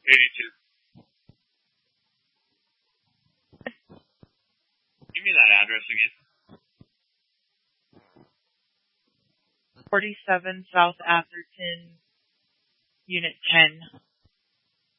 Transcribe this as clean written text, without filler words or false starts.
82. Give me that address again. 47 South Atherton, Unit 10.